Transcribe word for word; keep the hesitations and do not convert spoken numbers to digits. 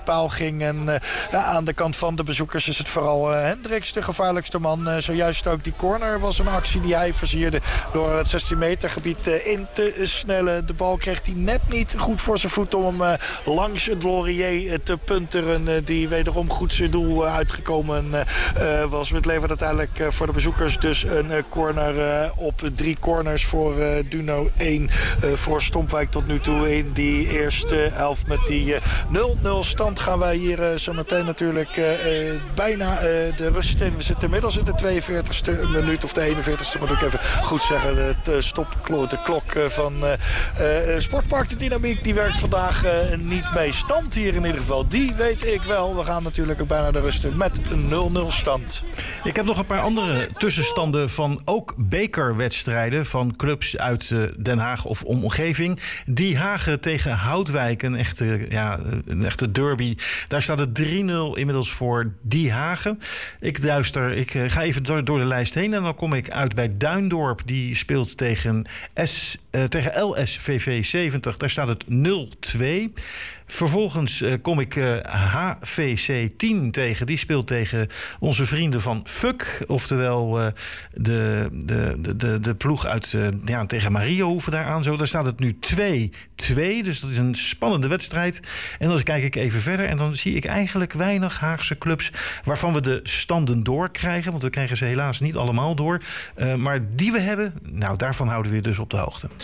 paal ging. En uh, ja, aan de kant van de bezoekers is het vooral uh, Hendricks de gevaarlijkste man. Uh, zojuist ook die corner was een actie die hij versierde door het zestien meter gebied uh, in te snellen. De bal kreeg hij net niet goed voor zijn voet om hem uh, langs het Laurier uh, te punteren. Uh, die wederom goed zijn doel uh, uitgekomen uh, was. Het levert uiteindelijk uh, voor de bezoekers dus een uh, corner uh, op drie corners voor uh, Duno één uh, voor Stompwijk tot nu toe in die eerste helft. Met die uh, nul nul stand gaan wij hier uh, zo meteen natuurlijk uh, uh, bijna uh, de rust in. We zitten inmiddels in de tweeënveertigste minuut of de eenenveertigste moet ik even goed zeggen. De, uh, stopklok, de klok uh, van uh, uh, Sportpark de Dynamiek die werkt vandaag uh, niet mee. Stand hier in ieder geval, die weet ik wel. We gaan natuurlijk ook bijna de rust in met een nul nul stand. Ik heb nog een paar andere tussenstanden van ook bekerwedstrijden van clubs uit uh, Den Haag of omgeving. Die Hagen tegen Houtwijk, een echte, ja, een echte derby. Daar staat het drie nul inmiddels voor Die Hagen. Ik luister, ik uh, ga even door, door de lijst heen en dan kom ik uit bij Duindorp. Die speelt tegen, S, uh, tegen L S V V zeventig. Daar staat het nul twee. Vervolgens uh, kom ik uh, H V C tien tegen. Die speelt tegen onze vrienden van F U C. Oftewel uh, de, de, de, de, de ploeg uit uh, ja, tegen Mariohoeven daaraan. Zo. Daar staat het nu twee twee. Dus dat is een spannende wedstrijd. En dan kijk ik even verder. En dan zie ik eigenlijk weinig Haagse clubs waarvan we de standen doorkrijgen. Want we krijgen ze helaas niet allemaal door. Uh, maar die we hebben, nou daarvan houden we je dus op de hoogte.